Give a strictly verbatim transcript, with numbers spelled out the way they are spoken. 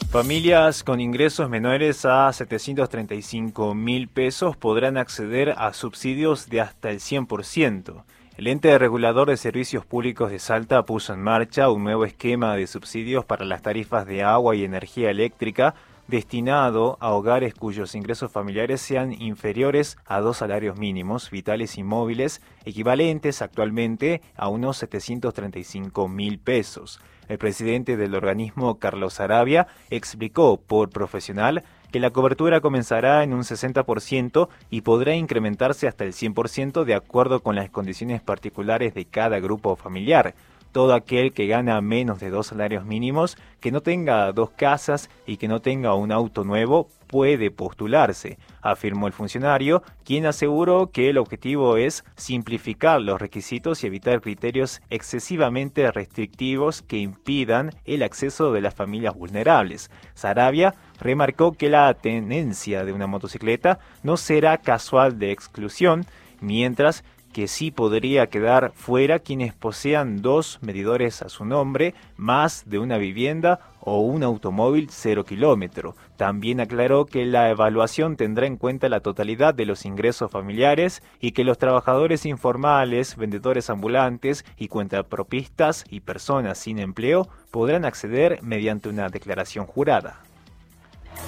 Familias con ingresos menores a setecientos treinta y cinco mil pesos podrán acceder a subsidios de hasta el cien por ciento. El ente regulador de servicios públicos de Salta puso en marcha un nuevo esquema de subsidios para las tarifas de agua y energía eléctrica destinado a hogares cuyos ingresos familiares sean inferiores a dos salarios mínimos vitales y móviles, equivalentes actualmente a unos setecientos treinta y cinco mil pesos. El presidente del organismo, Carlos Arabia, explicó por profesional que la cobertura comenzará en un sesenta por ciento y podrá incrementarse hasta el cien por ciento de acuerdo con las condiciones particulares de cada grupo familiar. Todo aquel que gana menos de dos salarios mínimos, que no tenga dos casas y que no tenga un auto nuevo puede postularse, afirmó el funcionario, quien aseguró que el objetivo es simplificar los requisitos y evitar criterios excesivamente restrictivos que impidan el acceso de las familias vulnerables. Sarabia remarcó que la tenencia de una motocicleta no será casual de exclusión, mientras que sí podría quedar fuera quienes posean dos medidores a su nombre, más de una vivienda o un automóvil cero kilómetro. También aclaró que la evaluación tendrá en cuenta la totalidad de los ingresos familiares y que los trabajadores informales, vendedores ambulantes y cuentapropistas y personas sin empleo podrán acceder mediante una declaración jurada.